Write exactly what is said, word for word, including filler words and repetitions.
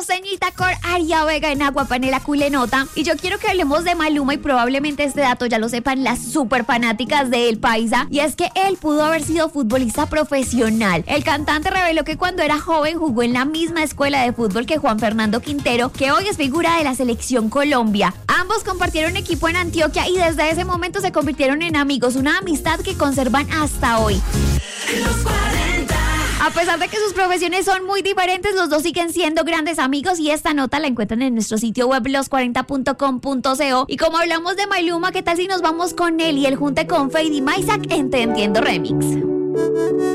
costeñita con Aria Vega en Agua Panela Culenota. Y yo quiero que hablemos de Maluma y probablemente este dato ya lo sepan las super fanáticas de El Paisa. Y es que él pudo haber sido futbolista profesional. El cantante reveló que cuando era joven jugó en la misma escuela de fútbol que Juan Fernando Quintero, que hoy es figura de la selección Colombia. Ambos compartieron equipo en Antioquia y desde ese momento se convirtieron en amigos, una amistad que conservan hasta hoy. Los cuarenta. A pesar de que sus profesiones son muy diferentes, los dos siguen siendo grandes amigos y esta nota la encuentran en nuestro sitio web los cuarenta punto com punto co. Y como hablamos de Maluma, ¿qué tal si nos vamos con él y el junte con Feid y Maysak en Te Entiendo Remix?